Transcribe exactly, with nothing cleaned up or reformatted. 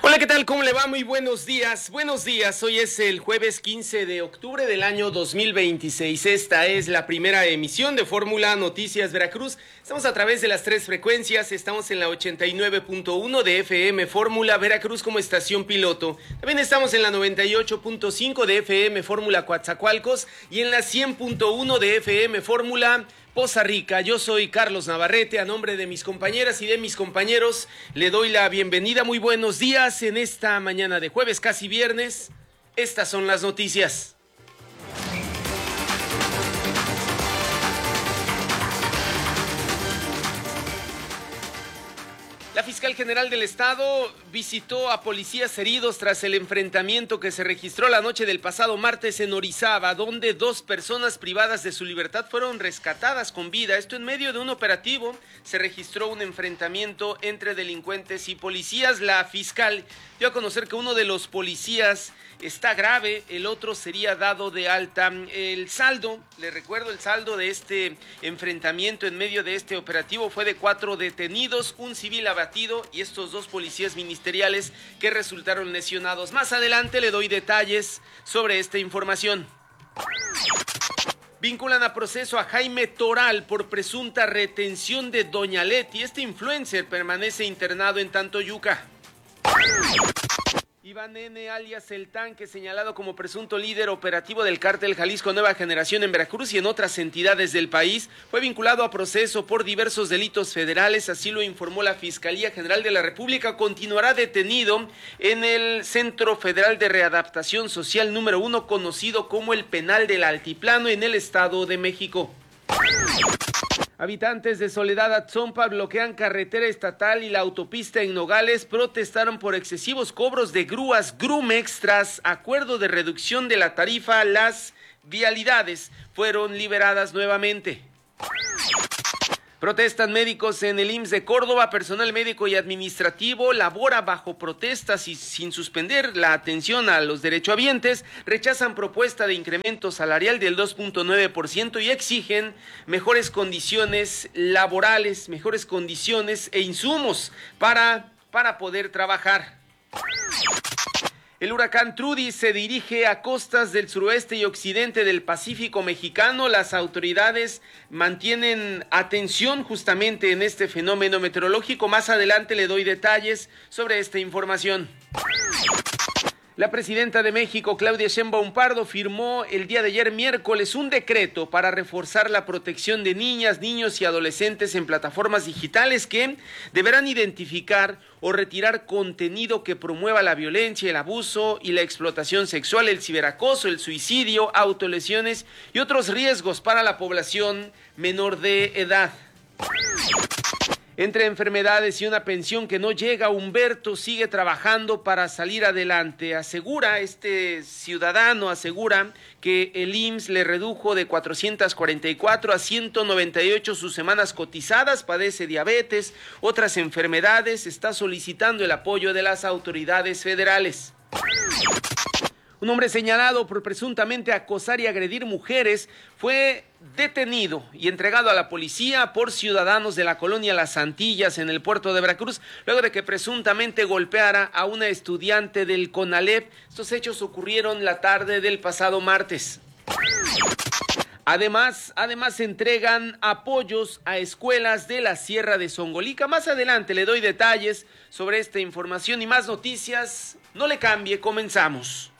Hola, ¿qué tal? ¿Cómo le va? Muy buenos días. Buenos días. Hoy es el jueves quince de octubre del año dos mil veintiséis. Esta es la primera emisión de Fórmula Noticias Veracruz. Estamos a través de las tres frecuencias. Estamos en la ochenta y nueve punto uno de F M Fórmula Veracruz como estación piloto. También estamos en la noventa y ocho punto cinco de F M Fórmula Coatzacoalcos y en la cien punto uno de F M Fórmula Poza Rica. Yo soy Carlos Navarrete. A nombre de mis compañeras y de mis compañeros le doy la bienvenida. Muy buenos días en esta mañana de jueves, casi viernes. Estas son las noticias. La fiscal general del estado visitó a policías heridos tras el enfrentamiento que se registró la noche del pasado martes en Orizaba, donde dos personas privadas de su libertad fueron rescatadas con vida. Esto en medio de un operativo. Se registró un enfrentamiento entre delincuentes y policías. La fiscal dio a conocer que uno de los policías está grave, el otro sería dado de alta. El saldo, le recuerdo, el saldo de este enfrentamiento en medio de este operativo fue de cuatro detenidos, un civil abatido y estos dos policías ministeriales que resultaron lesionados. Más adelante le doy detalles sobre esta información. Vinculan a proceso a Jaime Toral por presunta retención de Doña Leti. Este influencer permanece internado en Tantoyuca. Iván N., alias El Tanque, señalado como presunto líder operativo del cártel Jalisco Nueva Generación en Veracruz y en otras entidades del país, fue vinculado a proceso por diversos delitos federales, así lo informó la Fiscalía General de la República. Continuará detenido en el Centro Federal de Readaptación Social número uno, conocido como el Penal del Altiplano, en el Estado de México. Habitantes de Soledad Atzompa bloquean carretera estatal y la autopista en Nogales, protestaron por excesivos cobros de grúas Grumex. Tras acuerdo de reducción de la tarifa, las vialidades fueron liberadas nuevamente. Protestan médicos en el I M S S de Córdoba. Personal médico y administrativo labora bajo protestas y sin suspender la atención a los derechohabientes. Rechazan propuesta de incremento salarial del dos punto nueve por ciento y exigen mejores condiciones laborales, mejores condiciones e insumos para, para poder trabajar. El huracán Trudy se dirige a costas del suroeste y occidente del Pacífico mexicano. Las autoridades mantienen atención justamente en este fenómeno meteorológico. Más adelante le doy detalles sobre esta información. La presidenta de México, Claudia Sheinbaum Pardo, firmó el día de ayer miércoles un decreto para reforzar la protección de niñas, niños y adolescentes en plataformas digitales que deberán identificar o retirar contenido que promueva la violencia, el abuso y la explotación sexual, el ciberacoso, el suicidio, autolesiones y otros riesgos para la población menor de edad. Entre enfermedades y una pensión que no llega, Humberto sigue trabajando para salir adelante. Asegura, este ciudadano asegura que el I M S S le redujo de cuatrocientas cuarenta y cuatro a ciento noventa y ocho sus semanas cotizadas, padece diabetes, otras enfermedades, está solicitando el apoyo de las autoridades federales. Un hombre señalado por presuntamente acosar y agredir mujeres fue detenido y entregado a la policía por ciudadanos de la colonia Las Antillas en el puerto de Veracruz, luego de que presuntamente golpeara a una estudiante del CONALEP. Estos hechos ocurrieron la tarde del pasado martes. Además, además entregan apoyos a escuelas de la Sierra de Zongolica. Más adelante le doy detalles sobre esta información y más noticias. No le cambie, comenzamos.